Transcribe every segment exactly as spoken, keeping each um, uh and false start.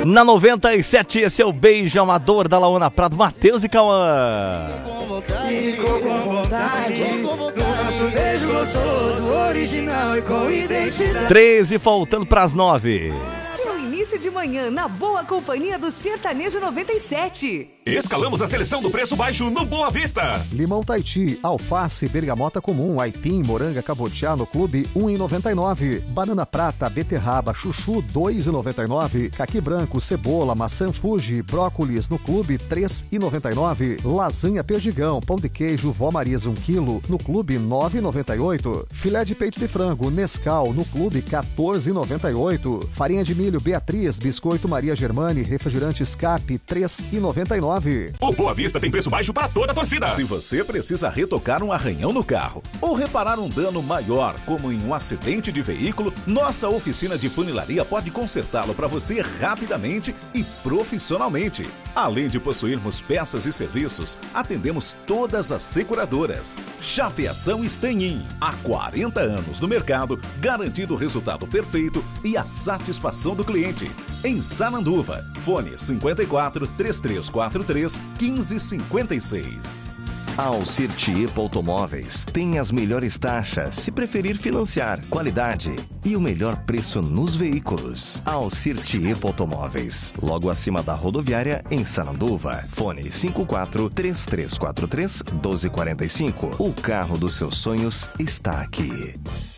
Na noventa e sete, esse é o Beijo Amador da Laona Prado, Matheus e Cauã. Ficou com vontade, no nosso beijo gostoso, original e com identidade. treze, faltando pras nove. Início de manhã na boa companhia do Sertanejo noventa e sete. Escalamos a seleção do preço baixo no Boa Vista. Limão Tahiti, alface, bergamota comum, aipim, moranga cabotiá no clube um real e noventa e nove centavos. Banana prata, beterraba, chuchu dois reais e noventa e nove centavos. Caqui branco, cebola, maçã Fuji, brócolis no clube três reais e noventa e nove centavos. Lasanha perdigão, pão de queijo, Vó Marias um quilo no clube nove reais e noventa e oito centavos. Filé de peito de frango, Nescau no clube quatorze reais e noventa e oito centavos. Farinha de milho Beatriz, biscoito Maria Germani, refrigerante Escape três reais e noventa e nove centavos. O Boa Vista tem preço baixo para toda a torcida. Se você precisa retocar um arranhão no carro ou reparar um dano maior, como em um acidente de veículo, nossa oficina de funilaria pode consertá-lo para você rapidamente e profissionalmente. Além de possuirmos peças e serviços, atendemos todas as seguradoras. Chapeação Stanhin, há quarenta anos no mercado, garantindo o resultado perfeito e a satisfação do cliente. Em Sananduva, fone cinquenta e quatro, três três quatro três, quinze cinquenta e seis. A Alcirtiepo Automóveis tem as melhores taxas, se preferir financiar, qualidade e o melhor preço nos veículos. A Alcirtiepo Automóveis, logo acima da rodoviária em Sananduva. Fone cinco quatro, três três quatro três, um dois quatro cinco. O carro dos seus sonhos está aqui.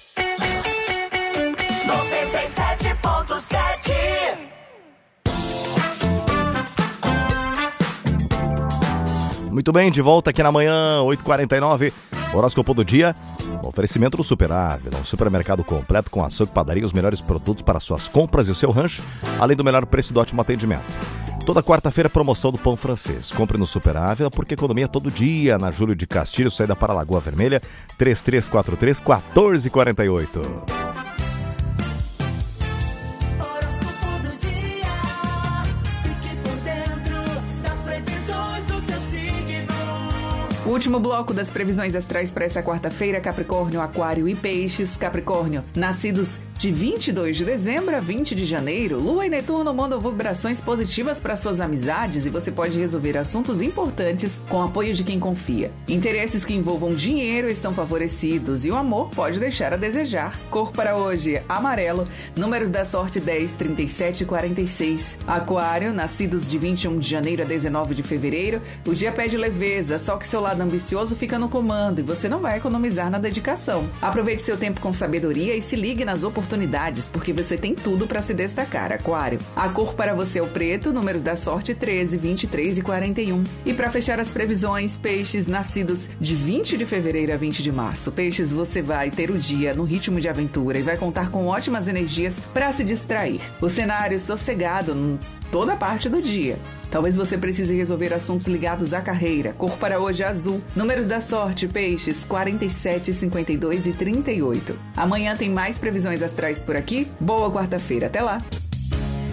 noventa e sete ponto sete. Muito bem, de volta aqui na manhã, oito e quarenta e nove, horóscopo do dia. Oferecimento do Super Ávila, um supermercado completo com açougue, padaria, os melhores produtos para suas compras e o seu rancho, além do melhor preço e do ótimo atendimento. Toda quarta-feira, promoção do pão francês. Compre no Super Ávila, porque economia todo dia. Na Júlio de Castilho, saída para a Lagoa Vermelha, três três quatro três, um quatro quatro oito. O último bloco das previsões astrais para essa quarta-feira, Capricórnio, Aquário e Peixes. Capricórnio, nascidos de vinte e dois de dezembro a vinte de janeiro, Lua e Netuno mandam vibrações positivas para suas amizades e você pode resolver assuntos importantes com apoio de quem confia. Interesses que envolvam dinheiro estão favorecidos e o amor pode deixar a desejar. Cor para hoje, amarelo. Números da sorte dez, trinta e sete e quarenta e seis. Aquário, nascidos de vinte e um de janeiro a dezenove de fevereiro, o dia pede leveza, só que seu lado ambicioso fica no comando e você não vai economizar na dedicação. Aproveite seu tempo com sabedoria e se ligue nas oportunidades, porque você tem tudo para se destacar, Aquário. A cor para você é o preto, números da sorte treze, vinte e três e quarenta e um. E para fechar as previsões, Peixes, nascidos de vinte de fevereiro a vinte de março. Peixes, você vai ter o dia no ritmo de aventura e vai contar com ótimas energias para se distrair. O cenário sossegado em toda parte do dia. Talvez você precise resolver assuntos ligados à carreira. Cor para hoje azul. Números da sorte, Peixes, quarenta e sete, cinquenta e dois e trinta e oito. Amanhã tem mais previsões astrais por aqui. Boa quarta-feira. Até lá.